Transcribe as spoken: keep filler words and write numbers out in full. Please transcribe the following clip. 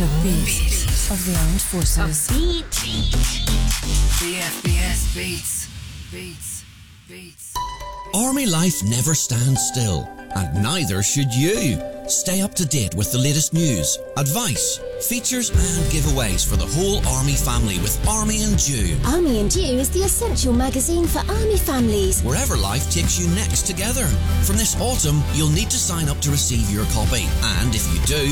The beat of the armed forces. Beat. The F B S beats. Beats. Beats. Army life never stands still, and neither should you. Stay up to date with the latest news, advice, features and giveaways for the whole Army family with Army and Dew. Army and Dew is the essential magazine for Army families. Wherever life takes you next together. From this autumn, you'll need to sign up to receive your copy, and if you do,